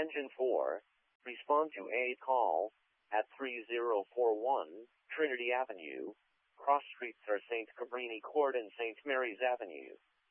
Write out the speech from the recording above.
Engine 4, respond to a call at 3041 Trinity Avenue, cross streets are St. Cabrini Court and St. Mary's Avenue.